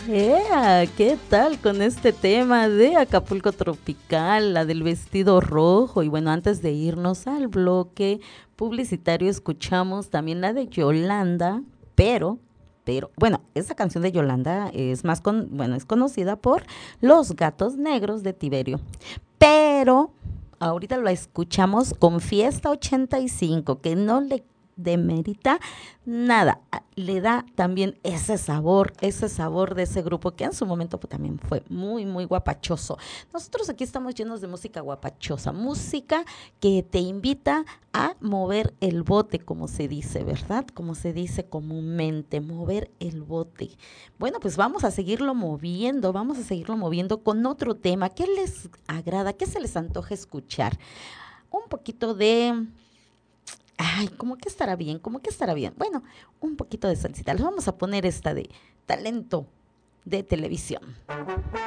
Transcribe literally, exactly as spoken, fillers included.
¡Ea! ¿Qué tal con este tema de Acapulco Tropical, la del vestido rojo? Y bueno, antes de irnos al bloque publicitario, escuchamos también la de Yolanda, pero, pero, bueno, esa canción de Yolanda es más con, bueno, es conocida por Los Gatos Negros de Tiberio. Pero ahorita la escuchamos con Fiesta ochenta y cinco, que no le demerita nada, a- le da también ese sabor, ese sabor de ese grupo que en su momento pues, también fue muy, muy guapachoso. Nosotros aquí estamos llenos de música guapachosa, música que te invita a mover el bote, como se dice, ¿verdad? Como se dice comúnmente, mover el bote. Bueno, pues vamos a seguirlo moviendo, vamos a seguirlo moviendo con otro tema. ¿Qué les agrada? ¿Qué se les antoja escuchar? Un poquito de... Ay, ¿cómo que estará bien? ¿Cómo que estará bien? Bueno, un poquito de salsita. Les vamos a poner esta de talento de televisión.